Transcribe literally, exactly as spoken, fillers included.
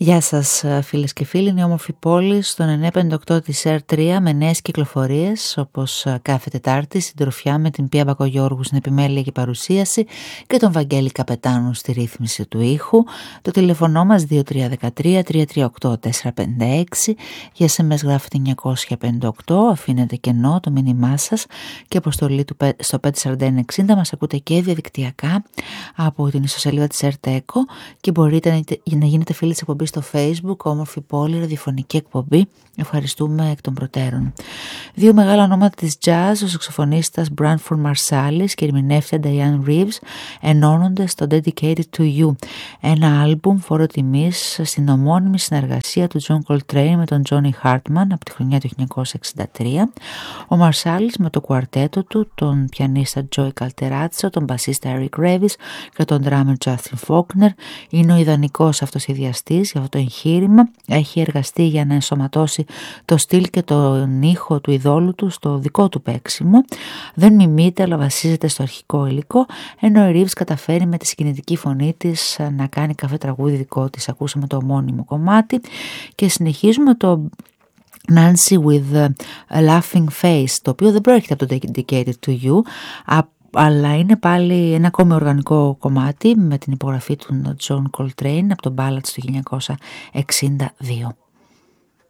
Γεια σας φίλες και φίλοι, είναι η όμορφη πόλη στον εννιακόσια πενήντα οκτώ της Air τρία με νέες κυκλοφορίες όπως κάθε Τετάρτη, συντροφιά με την Πία Μπακογιώργου στην επιμέλεια και παρουσίαση και τον Βαγγέλη Καπετάνου στη ρύθμιση του ήχου. Το τηλεφωνό μας δύο τρία ένα τρία τρία τρία οκτώ τέσσερα πέντε έξι, για ες εμ ες γράφετε εννιακόσια πενήντα οκτώ, αφήνετε κενό το μήνυμά σας και αποστολή του στο πέντε τέσσερα ένα εξήντα. Μας ακούτε και διαδικτυακά από την ιστοσελίδα της Ερτέκο και μπορείτε να γίνετε φίλοι της εκπομπής στο Facebook, όμορφη πόλη, ραδιοφωνική εκπομπή. Ευχαριστούμε εκ των προτέρων. Δύο μεγάλα ονόματα της jazz, ο σαξοφωνίστας Branford Marsalis και η ερμηνεύτρια Diane Reeves, ενώνονται στο Dedicated to You, ένα άλμπουμ φόρο τιμής στην ομώνυμη συνεργασία του John Coltrane με τον Johnny Hartman από τη χρονιά του χίλια εννιακόσια εξήντα τρία. Ο Marsalis με το κουαρτέτο του, τον πιανίστα Joey Calterazzo, τον μπασίστα Eric Revis και τον drummer Justin Faulkner, είναι ο ιδανικός αυτοσχεδιαστής για αυτό το εγχείρημα. Έχει εργαστεί για να ενσωματώσει το στυλ και τον ήχο του ειδόλου του στο δικό του παίξιμο. Δεν μιμείται αλλά βασίζεται στο αρχικό υλικό, ενώ η Reeves καταφέρει με τη συγκινητική φωνή της να κάνει κάθε τραγούδι δικό της. Ακούσαμε το ομώνυμο κομμάτι και συνεχίζουμε το Nancy with a Laughing Face, το οποίο δεν προέρχεται από το Dedicated to You, αλλά είναι πάλι ένα ακόμη οργανικό κομμάτι με την υπογραφή του John Coltrane από το Ballads του χίλια εννιακόσια εξήντα δύο.